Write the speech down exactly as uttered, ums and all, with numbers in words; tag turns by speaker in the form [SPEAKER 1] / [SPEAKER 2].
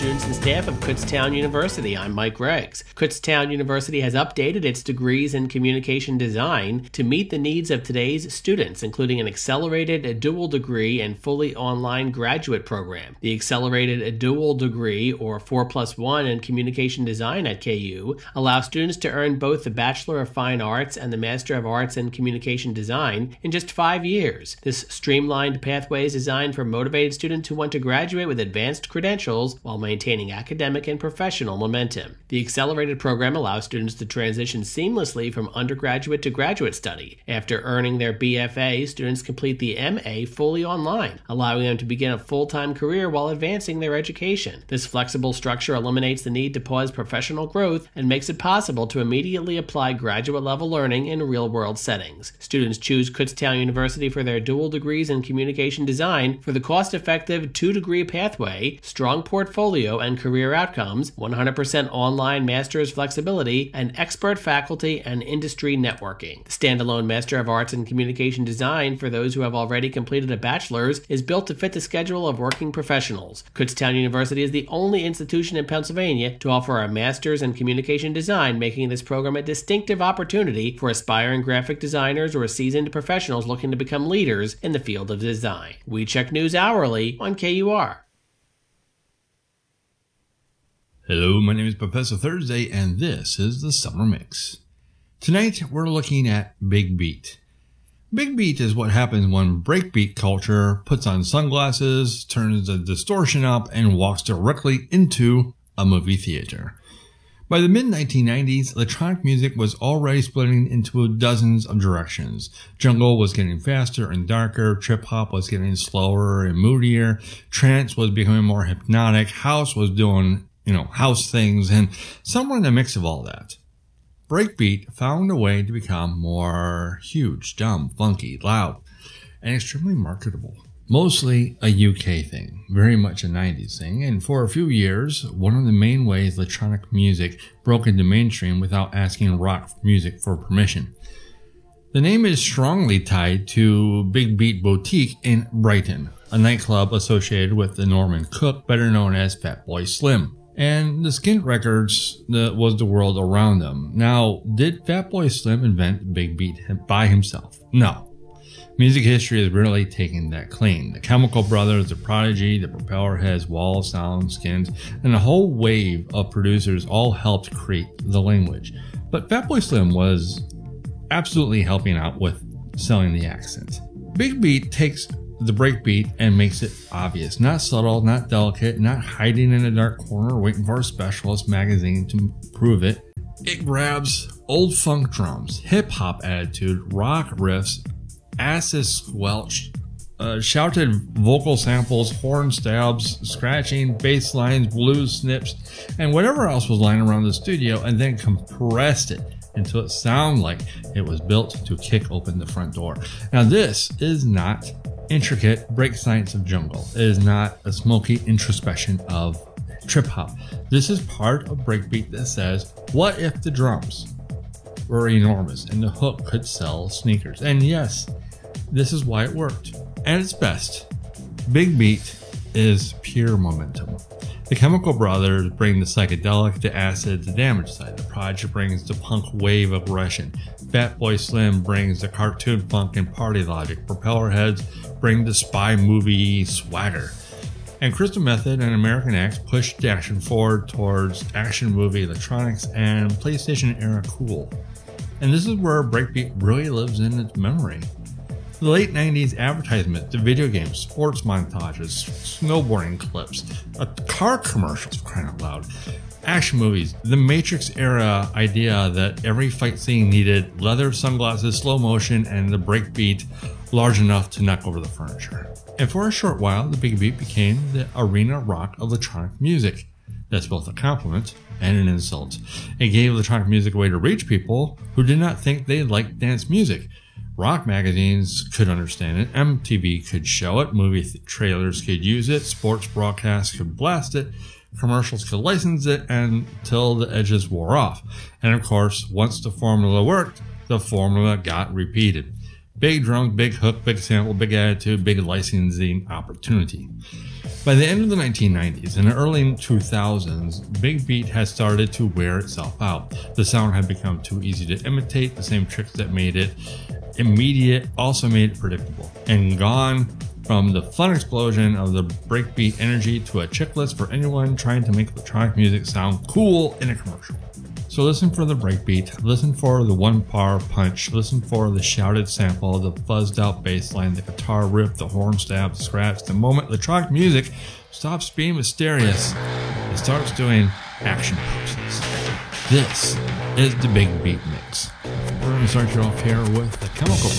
[SPEAKER 1] students and staff of Kutztown University. I'm Mike Greggs. Kutztown University has updated its degrees in communication design to meet the needs of today's students, including an accelerated dual degree and fully online graduate program. The accelerated dual degree, or four plus one in communication design at K U, allows students to earn both the Bachelor of Fine Arts and the Master of Arts in Communication Design in just five years. This streamlined pathway is designed for motivated students who want to graduate with advanced credentials while maintaining academic and professional momentum. The accelerated program allows students to transition seamlessly from undergraduate to graduate study. After earning their B F A, students complete the M A fully online, allowing them to begin a full-time career while advancing their education. This flexible structure eliminates the need to pause professional growth and makes it possible to immediately apply graduate-level learning in real-world settings. Students choose Kutztown University for their dual degrees in communication design for the cost-effective two-degree pathway, strong portfolio and career outcomes, one hundred percent online master's flexibility, and expert faculty and industry networking. The standalone Master of Arts in Communication Design for those who have already completed a bachelor's is built to fit the schedule of working professionals. Kutztown University is the only institution in Pennsylvania to offer a master's in communication design, making this program a distinctive opportunity for aspiring graphic designers or seasoned professionals looking to become leaders in the field of design. We check news hourly on K U R.
[SPEAKER 2] Hello, my name is Professor Thursday, and this is the Summer Mix. Tonight, we're looking at Big Beat. Big Beat is what happens when breakbeat culture puts on sunglasses, turns the distortion up, and walks directly into a movie theater. By the mid nineteen nineties, electronic music was already splitting into dozens of directions. Jungle was getting faster and darker, trip-hop was getting slower and moodier, trance was becoming more hypnotic, house was doing, you know, house things, and somewhere in the mix of all that, breakbeat found a way to become more huge, dumb, funky, loud, and extremely marketable. Mostly a U K thing, very much a nineties thing, and for a few years, one of the main ways electronic music broke into mainstream without asking rock music for permission. The name is strongly tied to Big Beat Boutique in Brighton, a nightclub associated with the Norman Cook, better known as Fatboy Slim. And the Skint Records the, was the world around them. Now, did Fatboy Slim invent Big Beat by himself? No. Music history is really taking that clean. The Chemical Brothers, The Prodigy, The Propellerheads, Wall of Sound, Skins, and a whole wave of producers all helped create the language. But Fatboy Slim was absolutely helping out with selling the accent. Big Beat takes the breakbeat and makes it obvious, not subtle, not delicate, not hiding in a dark corner waiting for a specialist magazine to prove it. It grabs old funk drums, hip-hop attitude, rock riffs, acid squelch, uh, shouted vocal samples, horn stabs, scratching, bass lines, blues snips, and whatever else was lying around the studio, and then compressed it until it sounded like it was built to kick open the front door. Now, this is not intricate break science of jungle. It is not a smoky introspection of trip hop. This is part of breakbeat that says, what if the drums were enormous and the hook could sell sneakers? And yes, this is why it worked. At its best, Big Beat is pure momentum. The Chemical Brothers bring the psychedelic, the acid, the damage side. The Prodigy brings the punk wave aggression. Fatboy Slim brings the cartoon funk and party logic. Propellerheads bring the spy movie swagger. And Crystal Method and American X push the action forward towards action movie electronics and PlayStation era cool. And this is where breakbeat really lives in its memory. The late nineties advertisements, the video games, sports montages, snowboarding clips, uh, car commercials, for crying out loud, action movies, the Matrix era idea that every fight scene needed leather sunglasses, slow motion, and the breakbeat large enough to knock over the furniture. And for a short while, the Big Beat became the arena rock of electronic music. That's both a compliment and an insult. It gave electronic music a way to reach people who did not think they liked dance music. Rock magazines could understand it, M T V could show it, movie th- trailers could use it, sports broadcasts could blast it, commercials could license it until the edges wore off. And of course, once the formula worked, the formula got repeated. Big drums, big hook, big sample, big attitude, big licensing opportunity. By the end of the nineteen nineties and the early two thousands, Big Beat had started to wear itself out. The sound had become too easy to imitate. The same tricks that made it immediate also made it predictable. And gone from the fun explosion of the breakbeat energy to a checklist for anyone trying to make electronic music sound cool in a commercial. So listen for the breakbeat, listen for the one-par punch, listen for the shouted sample, the fuzzed-out bass line, the guitar riff, the horn stab, the scratch. The moment electronic music stops being mysterious and starts doing action poses. This is the Big Beat Mix. We're going to start you off here with the Chemical